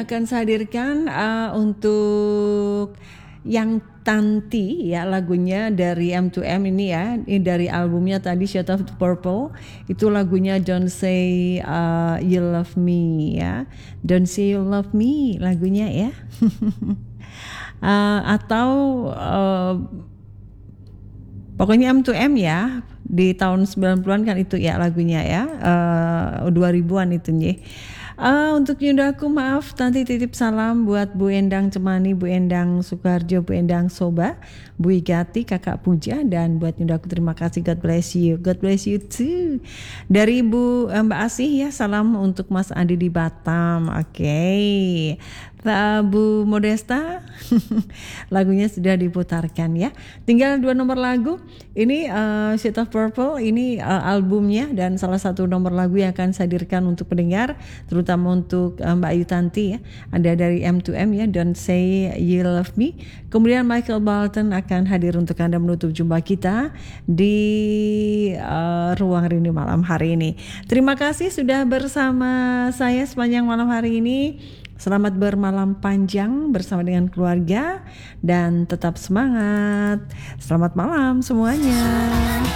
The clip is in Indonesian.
akan saya hadirkan untuk yang Tanti ya, lagunya dari M2M ini ya, ini dari albumnya tadi Shade of Purple, itu lagunya Don't Say You Love Me ya, Don't Say You Love Me lagunya ya. Atau pokoknya M2M ya, di tahun 90-an kan itu ya lagunya ya, 2000-an itu nih. Untuk Yundaku maaf, nanti titip salam buat Bu Endang Cemani, Bu Endang Sukarjo, Bu Endang Soba, Bu Igati, Kakak Puja, dan buat Yundaku terima kasih, God bless you too. Dari Mbak Asih ya, salam untuk Mas Andi di Batam. Oke. Bu Modesta lagunya sudah diputarkan ya, tinggal 2 nomor lagu ini, Shade of Purple ini albumnya, dan salah satu nomor lagu yang akan saya hadirkan untuk pendengar, terutama untuk Mbak Ayu Tanti ya, ada dari M2M ya, Don't Say You Love Me. Kemudian Michael Bolton akan hadir untuk Anda menutup jumpa kita di Ruang Rindu malam hari ini. Terima kasih sudah bersama saya sepanjang malam hari ini. Selamat bermalam panjang bersama dengan keluarga dan tetap semangat. Selamat malam semuanya.